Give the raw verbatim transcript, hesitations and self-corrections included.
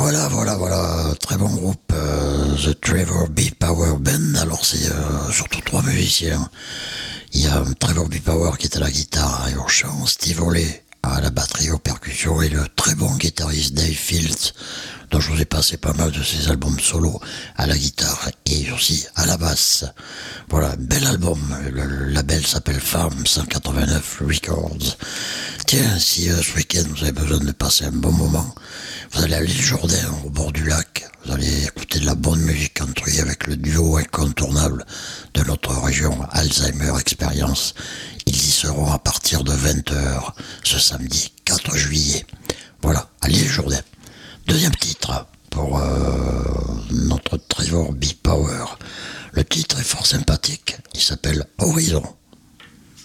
Voilà, voilà, voilà, très bon groupe, euh, The Trevor B. Power Band. Alors c'est euh, surtout trois musiciens. Il y a Trevor B. Power qui est à la guitare et au chant, Steve Holley à la batterie, aux percussions, et le très bon guitariste Dave Fields, dont je vous ai passé pas mal de ses albums solo, à la guitare et aussi à la basse. Voilà, bel album. Le label s'appelle Farm cent quatre-vingt-neuf Records. Tiens, si euh, ce week-end vous avez besoin de passer un bon moment, vous allez à l'île Jourdain, au bord du lac. Vous allez écouter de la bonne musique country avec le duo incontournable de notre région, Alzheimer Experience. Ils y seront à partir de vingt heures ce samedi quatre juillet. Voilà, à l'île Jourdain. Deuxième titre pour euh, notre Trevor B. Power. Le titre est fort sympathique. Il s'appelle Horizon.